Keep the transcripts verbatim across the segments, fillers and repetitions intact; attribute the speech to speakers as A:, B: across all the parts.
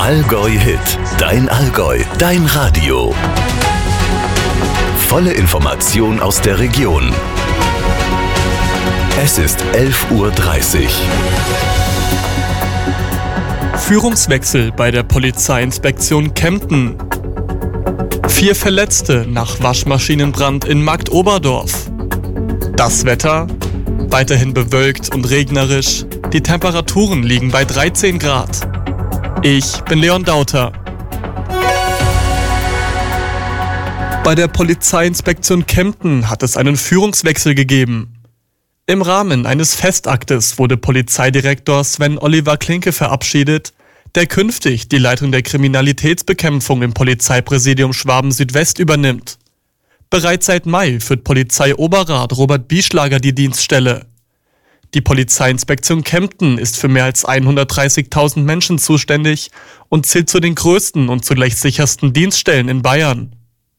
A: Allgäu Hit, dein Allgäu, dein Radio. Volle Information aus der Region. Es ist elf Uhr dreißig.
B: Führungswechsel bei der Polizeiinspektion Kempten. Vier Verletzte nach Waschmaschinenbrand in Marktoberdorf. Das Wetter? Weiterhin bewölkt und regnerisch. Die Temperaturen liegen bei dreizehn Grad. Ich bin Leon Dauter. Bei der Polizeiinspektion Kempten hat es einen Führungswechsel gegeben. Im Rahmen eines Festaktes wurde Polizeidirektor Sven Oliver Klinke verabschiedet, der künftig die Leitung der Kriminalitätsbekämpfung im Polizeipräsidium Schwaben-Südwest übernimmt. Bereits seit Mai führt Polizeioberrat Robert Bieschlager die Dienststelle. Die Polizeiinspektion Kempten ist für mehr als hundertdreißigtausend Menschen zuständig und zählt zu den größten und zugleich sichersten Dienststellen in Bayern.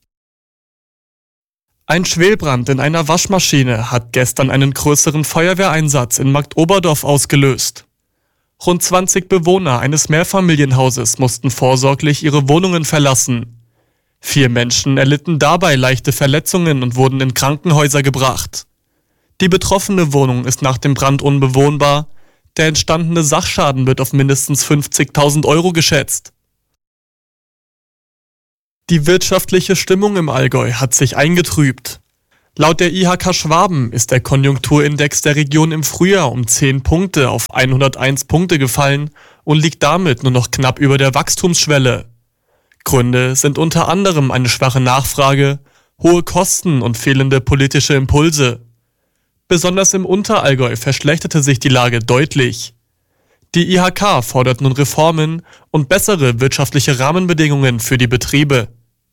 B: Ein Schwelbrand in einer Waschmaschine hat gestern einen größeren Feuerwehreinsatz in Marktoberdorf ausgelöst. Rund zwanzig Bewohner eines Mehrfamilienhauses mussten vorsorglich ihre Wohnungen verlassen. Vier Menschen erlitten dabei leichte Verletzungen und wurden in Krankenhäuser gebracht. Die betroffene Wohnung ist nach dem Brand unbewohnbar. Der entstandene Sachschaden wird auf mindestens fünfzigtausend Euro geschätzt. Die wirtschaftliche Stimmung im Allgäu hat sich eingetrübt. Laut der I H K Schwaben ist der Konjunkturindex der Region im Frühjahr um zehn Punkte auf hunderteins Punkte gefallen und liegt damit nur noch knapp über der Wachstumsschwelle. Gründe sind unter anderem eine schwache Nachfrage, hohe Kosten und fehlende politische Impulse. Besonders im Unterallgäu verschlechterte sich die Lage deutlich. Die I H K fordert nun Reformen und bessere wirtschaftliche Rahmenbedingungen für die Betriebe.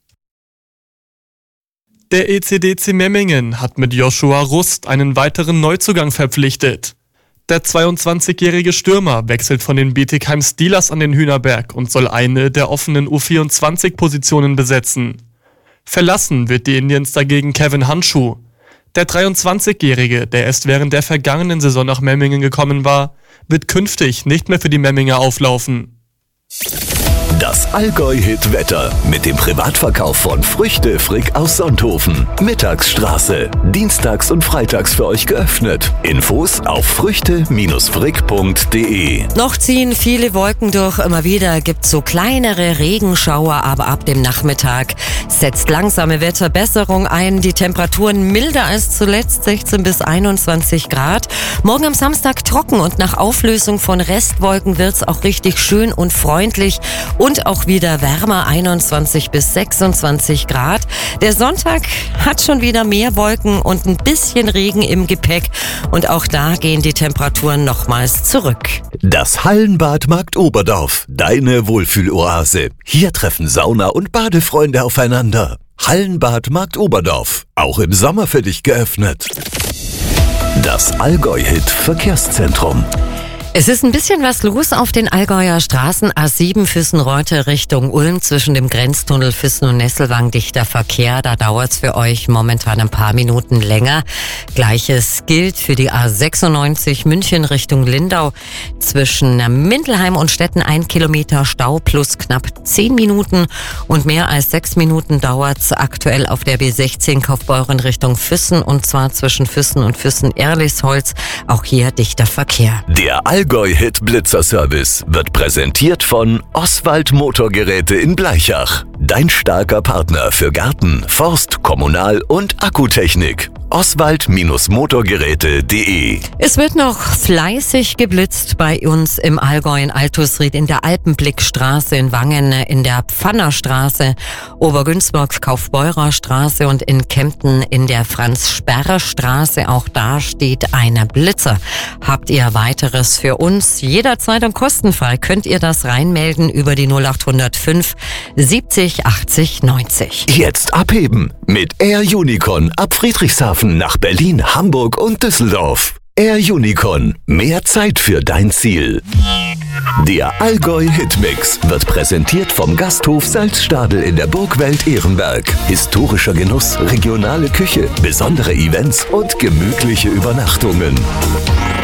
B: Der E C D C Memmingen hat mit Joshua Rust einen weiteren Neuzugang verpflichtet. Der zweiundzwanzigjährige Stürmer wechselt von den Bietigheim Steelers an den Hühnerberg und soll eine der offenen U vierundzwanzig-Positionen besetzen. Verlassen wird die Indians dagegen Kevin Handschuh. Der dreiundzwanzigjährige, der erst während der vergangenen Saison nach Memmingen gekommen war, wird künftig nicht mehr für die Memminger auflaufen.
A: Das Allgäu-Hit-Wetter mit dem Privatverkauf von Früchte Frick aus Sonthofen. Mittagsstraße. Dienstags und freitags für euch geöffnet. Infos auf früchte frick punkt de.
C: Noch ziehen viele Wolken durch. Immer wieder gibt's so kleinere Regenschauer, aber ab dem Nachmittag setzt langsame Wetterbesserung ein. Die Temperaturen milder als zuletzt, sechzehn bis einundzwanzig Grad. Morgen am Samstag trocken und nach Auflösung von Restwolken wird's auch richtig schön und freundlich. Und auch wieder wärmer, einundzwanzig bis sechsundzwanzig Grad. Der Sonntag hat schon wieder mehr Wolken und ein bisschen Regen im Gepäck. Und auch da gehen die Temperaturen nochmals zurück.
A: Das Hallenbad Marktoberdorf, deine Wohlfühloase. Hier treffen Sauna- und Badefreunde aufeinander. Hallenbad Marktoberdorf, auch im Sommer für dich geöffnet. Das Allgäu-Hit Verkehrszentrum.
C: Es ist ein bisschen was los auf den Allgäuer Straßen. A sieben Füssen-Reutte Richtung Ulm zwischen dem Grenztunnel Füssen und Nesselwang dichter Verkehr. Da dauert's für euch momentan ein paar Minuten länger. Gleiches gilt für die A sechsundneunzig München Richtung Lindau zwischen Mindelheim und Stetten. Ein Kilometer Stau plus knapp zehn Minuten und mehr als sechs Minuten dauert's aktuell auf der B sechzehn Kaufbeuren Richtung Füssen und zwar zwischen Füssen und Füssen-Erlisholz. Auch hier dichter Verkehr.
A: Der Allgäu-Hit Blitzer-Service wird präsentiert von Oswald Motorgeräte in Blaichach. Dein starker Partner für Garten, Forst, Kommunal- und Akkutechnik. Oswald Motorgeräte punkt de.
C: Es wird noch fleißig geblitzt bei uns im Allgäu in Altusried, in der Alpenblickstraße, in Wangen, in der Pfannerstraße, Obergünzburg, Kaufbeurer Straße und in Kempten in der Franz-Sperrer-Straße. Auch da steht ein Blitzer. Habt ihr weiteres für uns? Jederzeit und kostenfrei könnt ihr das reinmelden über die null acht null fünf siebzig achtzig neunzig.
A: Jetzt abheben mit Air Unicorn ab Friedrichshafen nach Berlin, Hamburg und Düsseldorf. Air Unicorn, mehr Zeit für dein Ziel. Der Allgäu Hitmix wird präsentiert vom Gasthof Salzstadel in der Burgwelt Ehrenberg. Historischer Genuss, regionale Küche, besondere Events und gemütliche Übernachtungen.